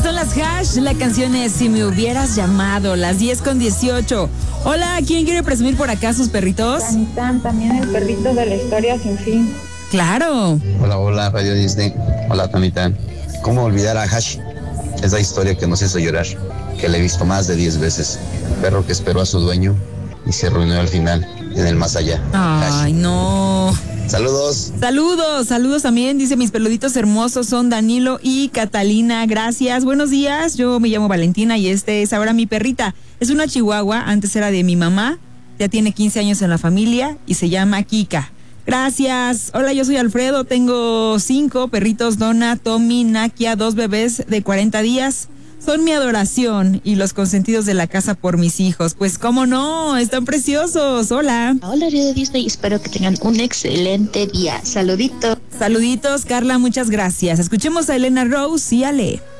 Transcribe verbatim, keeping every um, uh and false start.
son las Hash, la canción es Si me hubieras llamado, las diez con dieciocho. Hola, ¿quién quiere presumir por acá sus perritos? Tan, tan, también el perrito de la historia sin fin. Claro. Hola, hola, Radio Disney. Hola, Tanita. ¿Cómo olvidar a Hash? Esa historia que nos hizo llorar, que le he visto más de diez veces. Perro que esperó a su dueño y se arruinó al final, en el más allá. Ay, Hash. no. Saludos. Saludos, saludos también. Dice, mis peluditos hermosos son Danilo y Catalina. Gracias. Buenos días. Yo me llamo Valentina y este es ahora mi perrita. Es una chihuahua. Antes era de mi mamá. Ya tiene quince años en la familia y se llama Kika. Gracias. Hola, yo soy Alfredo. Tengo cinco perritos, Donna, Tommy, Nakia, dos bebés de cuarenta días. Son mi adoración y los consentidos de la casa por mis hijos. Pues cómo no, están preciosos. Hola. Hola, Radio Disney. Espero que tengan un excelente día. Saluditos. Saluditos, Carla. Muchas gracias. Escuchemos a Elena Rose y Ale.